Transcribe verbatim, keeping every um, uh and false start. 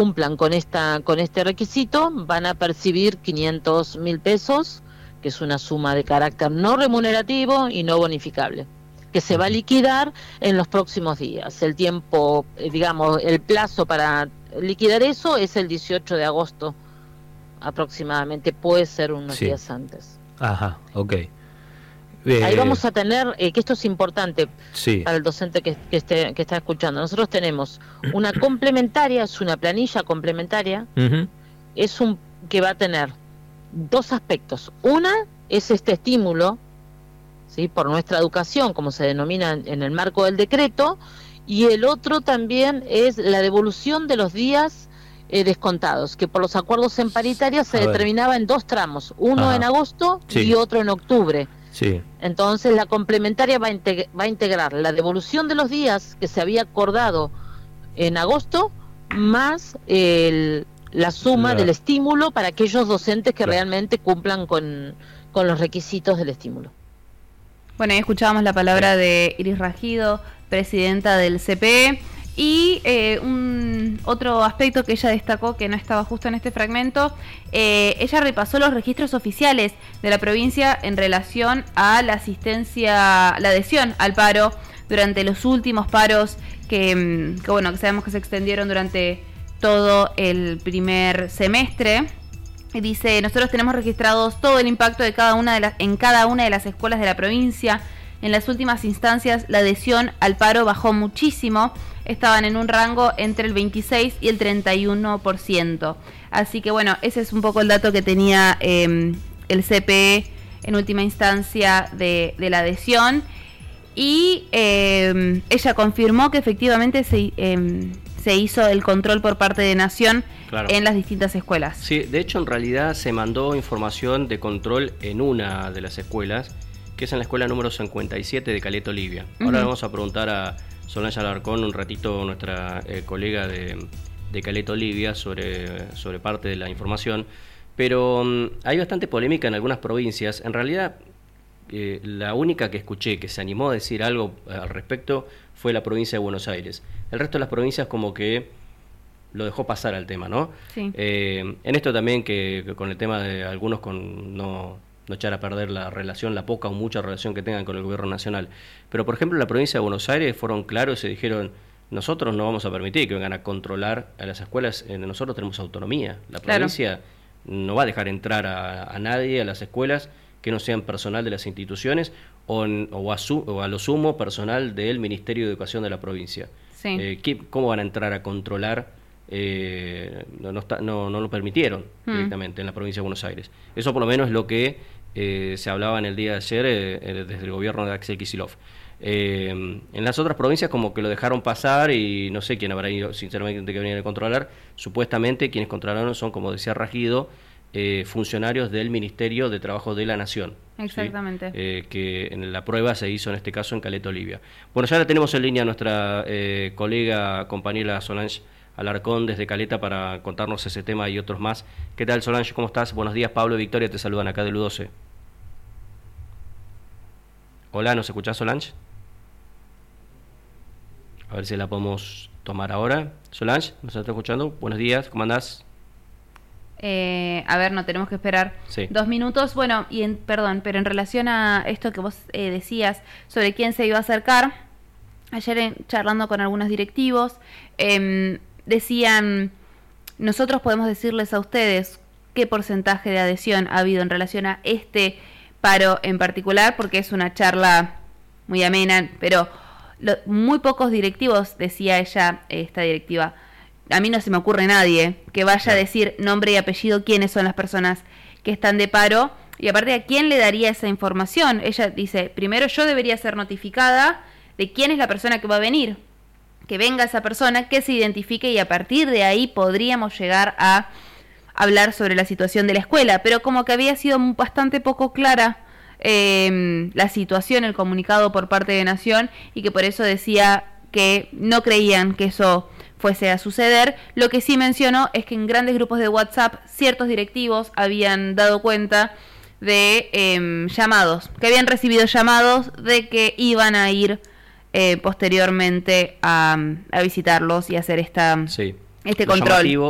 cumplan con esta con este requisito van a percibir quinientos mil pesos, que es una suma de carácter no remunerativo y no bonificable, que se va a liquidar en los próximos días. El tiempo, eh, digamos, el plazo para liquidar eso es el dieciocho de agosto aproximadamente, puede ser unos sí. días antes. Ajá, ok. Eh, Ahí vamos a tener, eh, que esto es importante sí. para el docente que, que, esté, que está escuchando. Nosotros tenemos una complementaria, es una planilla complementaria, uh-huh. es un que va a tener dos aspectos. Una es este estímulo, ¿sí?, por nuestra educación, como se denomina en, en el marco del decreto, y el otro también es la devolución de los días eh, descontados, que por los acuerdos en paritaria se a determinaba ver. en dos tramos, uno Ajá. en agosto sí. y otro en octubre. Sí. Entonces la complementaria va a, integ- va a integrar la devolución de los días que se había acordado en agosto, más el, la suma la... del estímulo para aquellos docentes que claro. realmente cumplan con, con los requisitos del estímulo. Bueno, ahí escuchábamos la palabra de Iris Ragido, presidenta del C P E, y eh, un otro aspecto que ella destacó, que no estaba justo en este fragmento, eh, ella repasó los registros oficiales de la provincia en relación a la asistencia, la adhesión al paro durante los últimos paros que, que bueno, que sabemos que se extendieron durante todo el primer semestre. Y dice, nosotros tenemos registrados todo el impacto de cada una de las, en cada una de las escuelas de la provincia. En las últimas instancias la adhesión al paro bajó muchísimo, estaban en un rango entre el veintiséis y el treinta y uno por ciento. Así que bueno, ese es un poco el dato que tenía eh, el C P E en última instancia de, de la adhesión. Y eh, ella confirmó que efectivamente se, eh, se hizo el control por parte de Nación claro. en las distintas escuelas. Sí, de hecho en realidad se mandó información de control en una de las escuelas, que es en la escuela número cincuenta y siete de Caleta Olivia. Uh-huh. Ahora le vamos a preguntar a Solange Alarcón un ratito, nuestra eh, colega de, de Caleta Olivia, sobre, sobre parte de la información, pero um, hay bastante polémica en algunas provincias. En realidad, eh, la única que escuché que se animó a decir algo al respecto fue la provincia de Buenos Aires. El resto de las provincias como que lo dejó pasar al tema, ¿no? Sí. Eh, en esto también que, que con el tema de algunos con no... no echar a perder la relación, la poca o mucha relación que tengan con el gobierno nacional. Pero, por ejemplo, en la provincia de Buenos Aires fueron claros y se dijeron, nosotros no vamos a permitir que vengan a controlar a las escuelas, eh, nosotros tenemos autonomía. La provincia claro. no va a dejar entrar a, a nadie a las escuelas que no sean personal de las instituciones o, en, o, a, su, o a lo sumo personal del Ministerio de Educación de la provincia. Sí. Eh, ¿qué, ¿Cómo van a entrar a controlar? Eh, no, no, está, no, no lo permitieron hmm. directamente en la provincia de Buenos Aires. Eso por lo menos es lo que eh, se hablaba en el día de ayer eh, desde el gobierno de Axel Kicillof. Eh, en las otras provincias como que lo dejaron pasar y no sé quién habrá ido sinceramente que venían a controlar. Supuestamente quienes controlaron son, como decía Ragido, eh, funcionarios del Ministerio de Trabajo de la Nación. Exactamente. ¿Sí? Eh, que en la prueba se hizo en este caso en Caleta Olivia. Bueno, ya la tenemos en línea nuestra eh, colega, compañera Solange Alarcón desde Caleta para contarnos ese tema y otros más. ¿Qué tal, Solange? ¿Cómo estás? Buenos días, Pablo y Victoria te saludan acá del U doce. Hola, ¿nos escuchás, Solange? A ver si la podemos tomar ahora. Solange, ¿nos estás escuchando? Buenos días, ¿cómo andás? Eh, a ver, no tenemos que esperar sí. dos minutos. Bueno, y en, perdón, pero en relación a esto que vos eh, decías sobre quién se iba a acercar, ayer en, charlando con algunos directivos, eh, decían, nosotros podemos decirles a ustedes qué porcentaje de adhesión ha habido en relación a este paro en particular, porque es una charla muy amena, pero lo, muy pocos directivos, decía ella, esta directiva, a mí no se me ocurre nadie que vaya a decir nombre y apellido quiénes son las personas que están de paro, y aparte a quién le daría esa información. Ella dice, primero yo debería ser notificada de quién es la persona que va a venir, que venga esa persona, que se identifique y a partir de ahí podríamos llegar a hablar sobre la situación de la escuela, pero como que había sido bastante poco clara eh, la situación, el comunicado por parte de Nación, y que por eso decía que no creían que eso fuese a suceder. Lo que sí mencionó es que en grandes grupos de WhatsApp ciertos directivos habían dado cuenta de eh, llamados, que habían recibido llamados de que iban a ir eh, posteriormente a, a visitarlos y hacer esta, sí. este Lo control. Llamativo